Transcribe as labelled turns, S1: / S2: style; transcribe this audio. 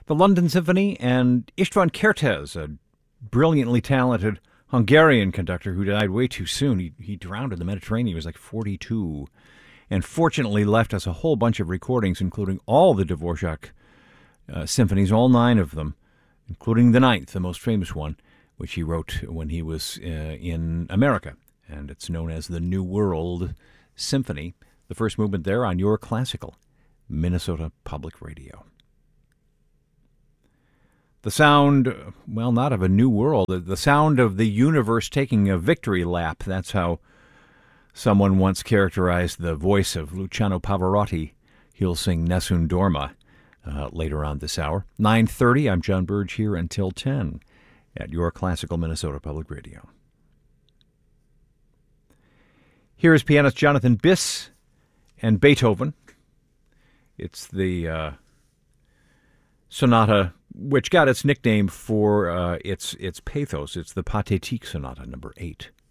S1: The London Symphony, and István Kertész, a brilliantly talented Hungarian conductor who died way too soon. He drowned in the Mediterranean. He was like 42. And fortunately left us a whole bunch of recordings, including all the Dvorak symphonies, all 9 of them, including the 9th, the most famous one, which he wrote when he was in America. And it's known as the New World Symphony. The first movement there on Your Classical, Minnesota Public Radio. The sound, well, not of a new world, the sound of the universe taking a victory lap. That's how someone once characterized the voice of Luciano Pavarotti. He'll sing Nessun Dorma later on this hour. 9:30, I'm John Burge here until 10 at Your Classical Minnesota Public Radio. Here is pianist Jonathan Biss and Beethoven. It's the sonata which got its nickname for its pathos. It's the Pathétique Sonata, number 8.